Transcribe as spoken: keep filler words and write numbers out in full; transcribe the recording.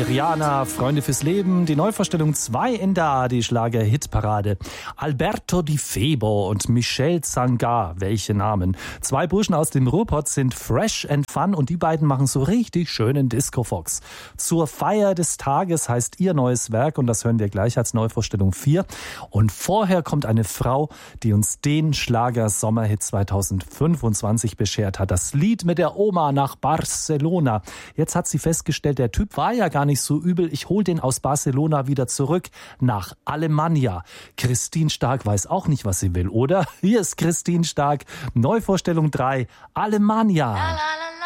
Rihanna, Freunde fürs Leben, die Neuvorstellung zwei in der die Schlager-Hitparade. Alberto Di Febo und Michel Zangar, welche Namen. Zwei Burschen aus dem Ruhrpott sind fresh and fun und die beiden machen so richtig schönen Disco-Fox. Zur Feier des Tages heißt ihr neues Werk und das hören wir gleich als Neuvorstellung vier. Und vorher kommt eine Frau, die uns den Schlager-Sommerhit zweitausendfünfundzwanzig beschert hat. Das Lied mit der Oma nach Barcelona. Jetzt hat sie festgestellt, der Typ war ja gar nicht so übel. Ich hol den aus Barcelona wieder zurück nach Alemannia. Christine Stark weiß auch nicht, was sie will, oder? Hier ist Christine Stark. Neuvorstellung drei. Alemannia. La, la, la.